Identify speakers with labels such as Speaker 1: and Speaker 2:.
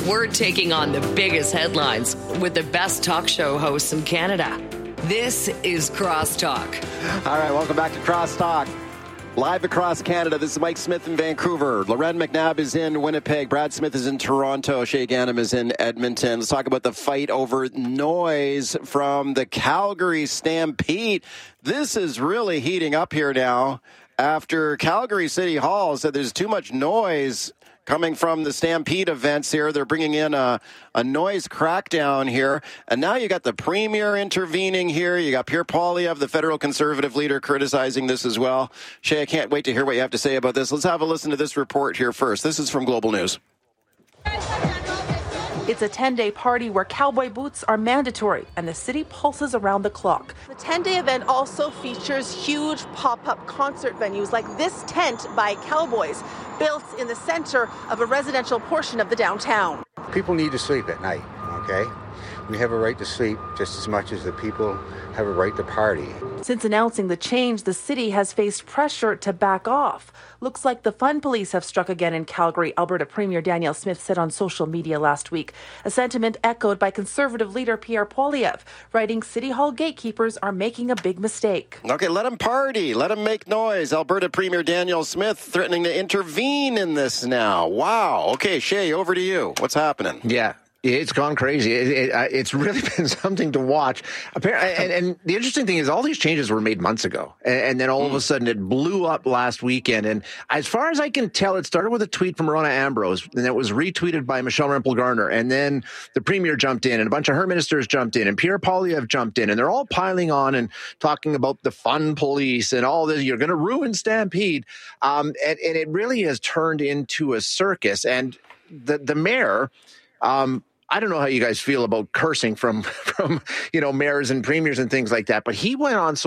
Speaker 1: We're taking on the biggest headlines with the best talk show hosts in Canada. This is Crosstalk.
Speaker 2: All right, welcome back to Crosstalk. Live across Canada, this is Mike Smith in Vancouver. Loren McNabb is in Winnipeg. Brad Smith is in Toronto. Shay Ganem is in Edmonton. Let's talk about the fight over noise from the Calgary Stampede. This is really heating up here now after Calgary City Hall said there's too much noise coming from the Stampede events here. They're bringing in a noise crackdown here. And now you got the Premier intervening here. You got Pierre Poilievre, the federal conservative leader, criticizing this as well. Shay, I can't wait to hear what you have to say about this. Let's have a listen to this report here first. This is from Global News.
Speaker 3: It's a 10-day party where cowboy boots are mandatory and the city pulses around the clock. The 10-day event also features huge pop-up concert venues like this tent by Cowboys, built in the center of a residential portion of the downtown.
Speaker 4: People need to sleep at night, okay? We have a right to sleep just as much as the people have a right to party.
Speaker 3: Since announcing the change, the city has faced pressure to back off. Looks like the fun police have struck again in Calgary, Alberta Premier Danielle Smith said on social media last week, a sentiment echoed by Conservative leader Pierre Poilievre, writing City Hall gatekeepers are making a big mistake.
Speaker 2: Okay, let them party. Let them make noise. Alberta Premier Danielle Smith threatening to intervene in this now. Wow. Okay, Shay, over to you. What's happening?
Speaker 5: Yeah. It's gone crazy. It's really been something to watch. And the interesting thing is all these changes were made months ago. And then all of a sudden it blew up last weekend. And as far as I can tell, it started with a tweet from Rona Ambrose, and it was retweeted by Michelle Rempel-Garner. And then the Premier jumped in, and a bunch of her ministers jumped in, and Pierre Poilievre jumped in. And they're all piling on and talking about the fun police and all this. You're going to ruin Stampede. And it really has turned into a circus. And the mayor... I don't know how you guys feel about cursing from mayors and premiers and things like that, but he went on